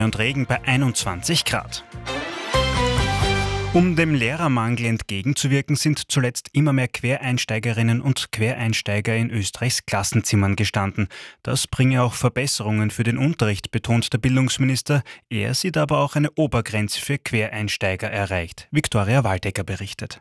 und Regen bei 21 Grad. Um dem Lehrermangel entgegenzuwirken, sind zuletzt immer mehr Quereinsteigerinnen und Quereinsteiger in Österreichs Klassenzimmern gestanden. Das bringe auch Verbesserungen für den Unterricht, betont der Bildungsminister. Er sieht aber auch eine Obergrenze für Quereinsteiger erreicht. Viktoria Waldecker berichtet.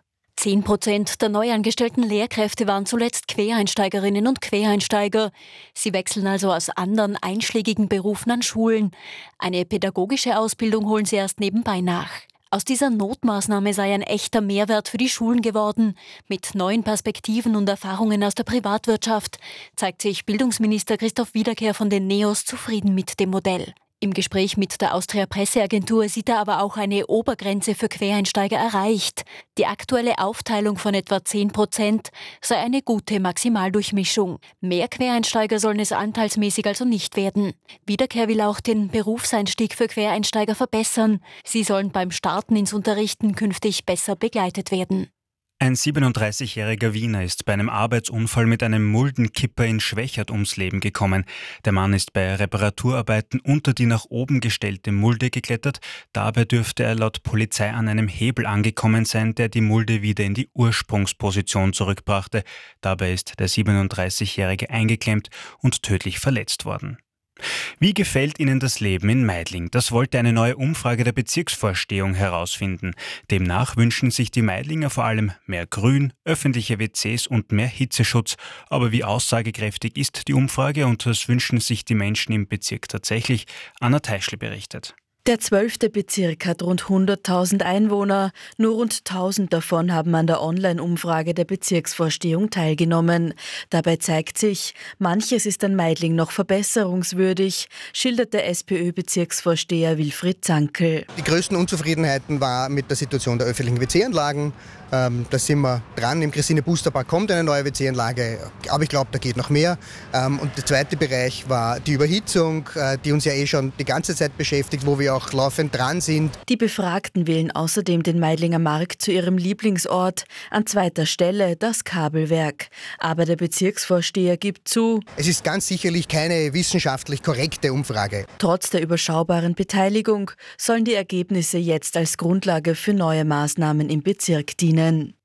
10% der neu angestellten Lehrkräfte waren zuletzt Quereinsteigerinnen und Quereinsteiger. Sie wechseln also aus anderen einschlägigen Berufen an Schulen. Eine pädagogische Ausbildung holen sie erst nebenbei nach. Aus dieser Notmaßnahme sei ein echter Mehrwert für die Schulen geworden. Mit neuen Perspektiven und Erfahrungen aus der Privatwirtschaft zeigt sich Bildungsminister Christoph Wiederkehr von den NEOS zufrieden mit dem Modell. Im Gespräch mit der Austria Presseagentur sieht er aber auch eine Obergrenze für Quereinsteiger erreicht. Die aktuelle Aufteilung von etwa 10% sei eine gute Maximaldurchmischung. Mehr Quereinsteiger sollen es anteilsmäßig also nicht werden. Wiederkehr will auch den Berufseinstieg für Quereinsteiger verbessern. Sie sollen beim Starten ins Unterrichten künftig besser begleitet werden. Ein 37-jähriger Wiener ist bei einem Arbeitsunfall mit einem Muldenkipper in Schwächert ums Leben gekommen. Der Mann ist bei Reparaturarbeiten unter die nach oben gestellte Mulde geklettert. Dabei dürfte er laut Polizei an einem Hebel angekommen sein, der die Mulde wieder in die Ursprungsposition zurückbrachte. Dabei ist der 37-jährige eingeklemmt und tödlich verletzt worden. Wie gefällt Ihnen das Leben in Meidling? Das wollte eine neue Umfrage der Bezirksvorstehung herausfinden. Demnach wünschen sich die Meidlinger vor allem mehr Grün, öffentliche WCs und mehr Hitzeschutz. Aber wie aussagekräftig ist die Umfrage und was wünschen sich die Menschen im Bezirk tatsächlich? Anna Teischl berichtet. Der 12. Bezirk hat rund 100.000 Einwohner. Nur rund 1.000 davon haben an der Online-Umfrage der Bezirksvorstehung teilgenommen. Dabei zeigt sich, manches ist an Meidling noch verbesserungswürdig, schildert der SPÖ-Bezirksvorsteher Wilfried Zankel. Die größten Unzufriedenheiten war mit der Situation der öffentlichen WC-Anlagen. Da sind wir dran. Im Christine-Buster-Park kommt eine neue WC-Anlage, aber ich glaube, da geht noch mehr. Und der zweite Bereich war die Überhitzung, die uns ja schon die ganze Zeit beschäftigt, wo wir auch laufend dran sind. Die Befragten wählen außerdem den Meidlinger Markt zu ihrem Lieblingsort. An zweiter Stelle das Kabelwerk. Aber der Bezirksvorsteher gibt zu: Es ist ganz sicherlich keine wissenschaftlich korrekte Umfrage. Trotz der überschaubaren Beteiligung sollen die Ergebnisse jetzt als Grundlage für neue Maßnahmen im Bezirk dienen.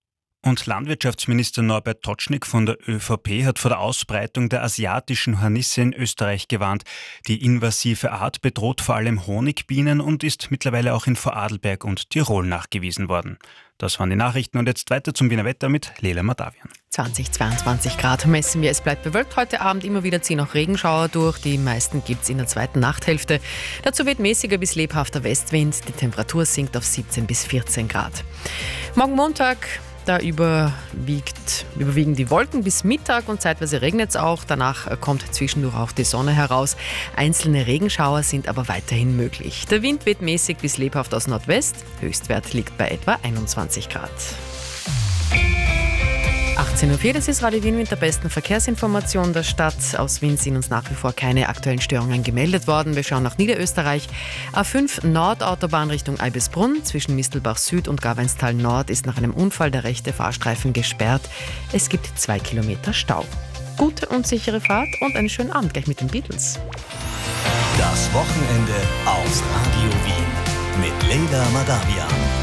Und Landwirtschaftsminister Norbert Totschnig von der ÖVP hat vor der Ausbreitung der asiatischen Hornisse in Österreich gewarnt. Die invasive Art bedroht vor allem Honigbienen und ist mittlerweile auch in Vorarlberg und Tirol nachgewiesen worden. Das waren die Nachrichten und jetzt weiter zum Wiener Wetter mit Lela Madavian. 22 Grad messen wir. Es bleibt bewölkt heute Abend. Immer wieder ziehen auch Regenschauer durch. Die meisten gibt es in der zweiten Nachthälfte. Dazu wird mäßiger bis lebhafter Westwind. Die Temperatur sinkt auf 17 bis 14 Grad. Morgen Montag, da überwiegen die Wolken bis Mittag und zeitweise regnet es auch. Danach kommt zwischendurch auch die Sonne heraus. Einzelne Regenschauer sind aber weiterhin möglich. Der Wind weht mäßig bis lebhaft aus Nordwest. Höchstwert liegt bei etwa 21 Grad. 18.04 Uhr, das ist Radio Wien mit der besten Verkehrsinformation der Stadt. Aus Wien sind uns nach wie vor keine aktuellen Störungen gemeldet worden. Wir schauen nach Niederösterreich. A5 Nordautobahn Richtung Eibisbrunn. Zwischen Mistelbach Süd und Gaweinstal Nord ist nach einem Unfall der rechte Fahrstreifen gesperrt. Es gibt 2 Kilometer Stau. Gute und sichere Fahrt und einen schönen Abend gleich mit den Beatles. Das Wochenende auf Radio Wien mit Lela Madavian.